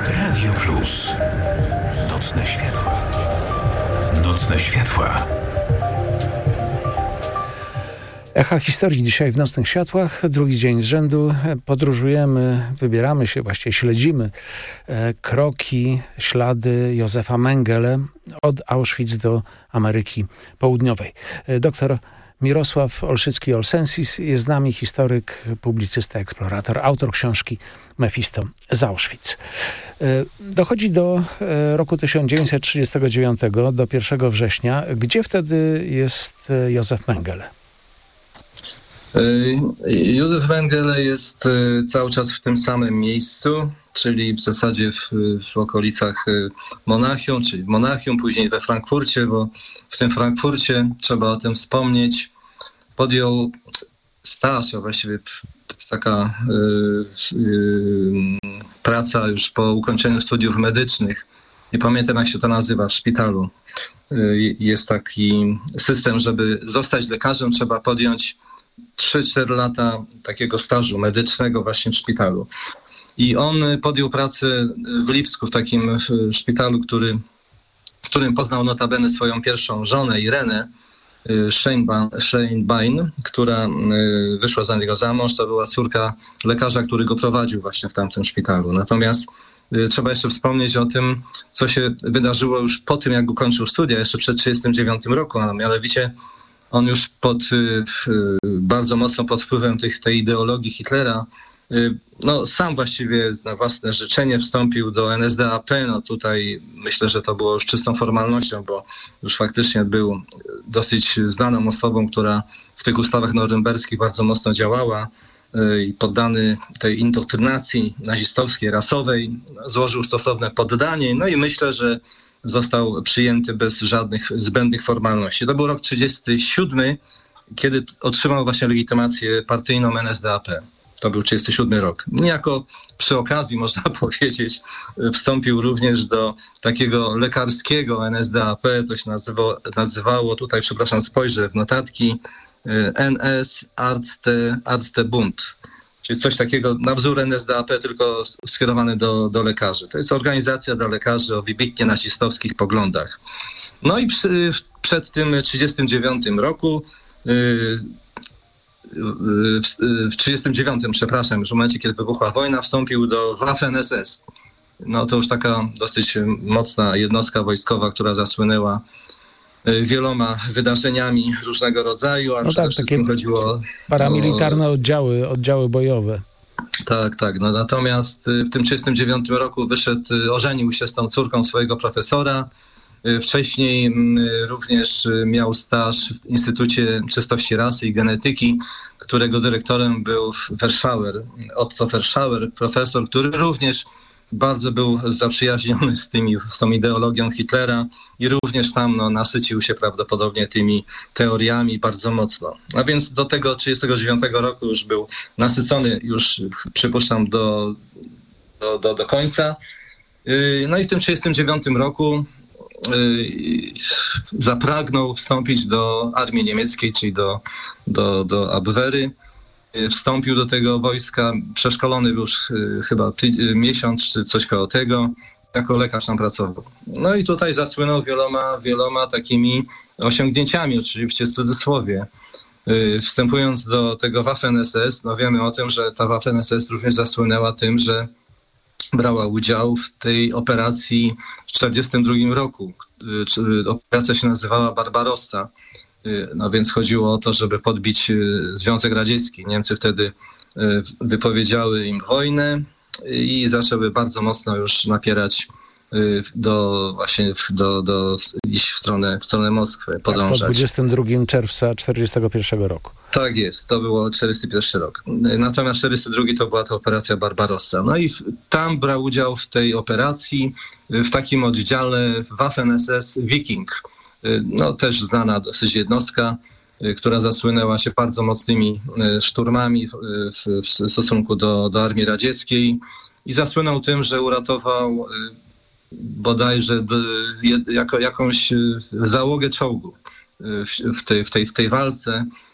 Radio Plus. Nocne światła. Nocne światła. Echa historii dzisiaj w Nocnych Światłach. Drugi dzień z rzędu. Podróżujemy, wybieramy się, właściwie śledzimy kroki, ślady Józefa Mengele od Auschwitz do Ameryki Południowej. Doktor Mirosław Olszycki-Olsensis jest z nami, historyk, publicysta, eksplorator, autor książki Mefisto z Auschwitz. Dochodzi do roku 1939, do 1 września. Gdzie wtedy jest Józef Mengele? Józef Mengele jest cały czas w tym samym miejscu, czyli w zasadzie w okolicach Monachium, czyli w Monachium, później we Frankfurcie, bo w tym Frankfurcie, trzeba o tym wspomnieć, podjął staż, a właściwie taka praca już po ukończeniu studiów medycznych. Nie pamiętam, jak się to nazywa w szpitalu. Jest taki system, żeby zostać lekarzem, trzeba podjąć 3-4 lata takiego stażu medycznego właśnie w szpitalu. I on podjął pracę w Lipsku, w takim szpitalu, w którym poznał notabene swoją pierwszą żonę, Irenę Scheinbein, która wyszła za niego za mąż. To była córka lekarza, który go prowadził właśnie w tamtym szpitalu. Natomiast trzeba jeszcze wspomnieć o tym, co się wydarzyło już po tym, jak ukończył studia, jeszcze przed 1939 roku, a mianowicie on już bardzo mocno pod wpływem tej ideologii Hitlera, sam właściwie na własne życzenie wstąpił do NSDAP. No tutaj myślę, że to było już czystą formalnością, bo już faktycznie był dosyć znaną osobą, która w tych ustawach norymberskich bardzo mocno działała i poddany tej indoktrynacji nazistowskiej, rasowej, złożył stosowne poddanie. No i myślę, że został przyjęty bez żadnych zbędnych formalności. To był rok 1937, kiedy otrzymał właśnie legitymację partyjną NSDAP. To był 1937 rok. Niejako przy okazji, można powiedzieć, wstąpił również do takiego lekarskiego NSDAP, to się nazywało, tutaj przepraszam, spojrzę w notatki, NS Ärztebund. Czyli coś takiego na wzór NSDAP, tylko skierowany do lekarzy. To jest organizacja dla lekarzy o wybitnie nazistowskich poglądach. No i przed tym 1939 roku, w 1939, przepraszam, już w momencie, kiedy wybuchła wojna, wstąpił do Waffen-SS. No to już taka dosyć mocna jednostka wojskowa, która zasłynęła wieloma wydarzeniami różnego rodzaju, a przede wszystkim chodziło paramilitarne oddziały bojowe. Tak. No, natomiast w tym 1939 roku ożenił się z tą córką swojego profesora. Wcześniej również miał staż w Instytucie Czystości Rasy i Genetyki, którego dyrektorem był Otto Verschauer, profesor, który również bardzo był zaprzyjaźniony z tą ideologią Hitlera i również tam nasycił się prawdopodobnie tymi teoriami bardzo mocno. A więc do tego 1939 roku już był nasycony, już przypuszczam do końca. No i w tym 1939 roku zapragnął wstąpić do armii niemieckiej, czyli do Abwehry. Wstąpił do tego wojska, przeszkolony był już chyba miesiąc czy coś koło tego, jako lekarz tam pracował. No i tutaj zasłynął wieloma takimi osiągnięciami, oczywiście w cudzysłowie. Wstępując do tego Waffen-SS, wiemy o tym, że ta Waffen-SS również zasłynęła tym, że brała udział w tej operacji w 1942 roku. Operacja się nazywała Barbarossa. No więc chodziło o to, żeby podbić Związek Radziecki. Niemcy wtedy wypowiedziały im wojnę i zaczęły bardzo mocno już napierać iść w stronę Moskwy, podążać. Po 22 czerwca 1941 roku. Tak jest, to było 1941 rok. Natomiast 1942 to była ta operacja Barbarossa. No i tam brał udział w tej operacji w takim oddziale Waffen-SS Wiking. No też znana dosyć jednostka, która zasłynęła się bardzo mocnymi szturmami w stosunku do armii radzieckiej i zasłynął tym, że uratował bodajże jakąś załogę czołgu w tej walce.